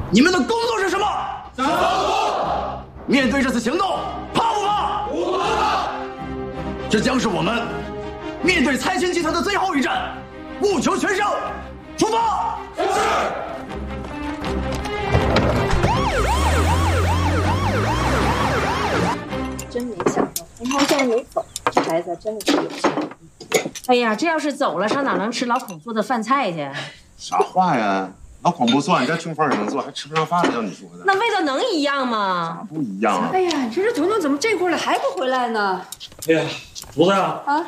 你们的工作是什么？ 杀毒。 面对这次行动，怕不怕？ 不怕。 这将是我们面对蔡鑫集团的最后一战，务求全胜。出发！ 是。 真没想到，洪涛竟然没走，这孩子真的是有心。 哎呀，这要是走了，上哪能吃老孔做的饭菜去？ 啥话呀？老孔不算，你这清风也能做，还吃不上饭了，要你说的。 那味道能一样吗？ 不一样啊！ 哎呀，你说这彤彤怎么这会儿了还不回来呢？ 哎呀，犊子呀！ 啊！